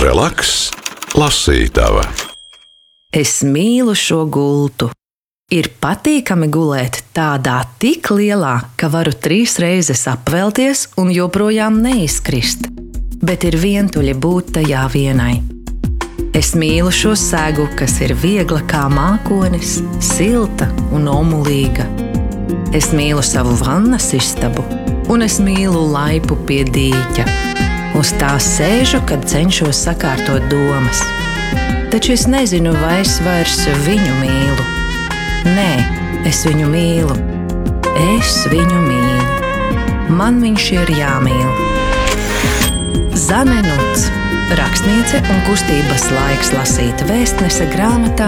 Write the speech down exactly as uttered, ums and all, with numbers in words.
Relaks, lasītava. Es mīlu šo gultu. Ir patīkami gulēt tādā tik lielā, ka varu trīs reizes apvelties un joprojām neizkrist, bet ir vientuļi būt tajā vienai. Es mīlu šo segu, kas ir viegla kā mākonis, silta un omulīga. Es mīlu savu vannas istabu, un es mīlu laipu pie dīķa. Uz tā sēžu, kad cenšos sakārtot domas. Taču es nezinu, vai es vairs viņu mīlu. Nē, es viņu mīlu. Es viņu mīlu. Man viņš ir jāmīl. Zane Nuts, rakstniece un kustības Laiks lasīt vēstnese grāmatā